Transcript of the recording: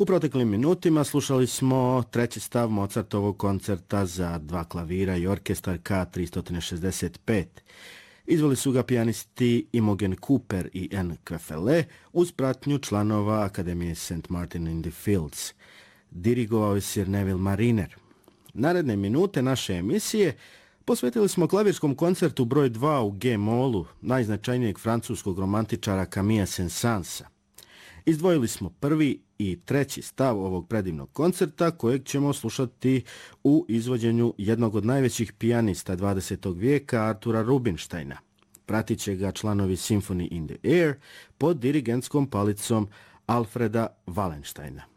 U proteklim minutima slušali smo treći stav Mozartovog koncerta za 2 klavira i orkestar K365. Izveli su ga pijanisti Imogen Cooper i Anne Queffele uz pratnju članova Akademije St. Martin in the Fields. Dirigovao je Sir Neville Mariner. Naredne minute naše emisije posvetili smo klavirskom koncertu broj 2 u G-molu najznačajnijeg francuskog romantičara Camilla Saint-Saënsa. Izdvojili smo prvi i treći stav ovog predivnog koncerta kojeg ćemo slušati u izvođenju jednog od najvećih pijanista 20. vijeka Artura Rubinsteina. Pratit će ga članovi Symphony in the Air pod dirigentskom palicom Alfreda Wallensteina.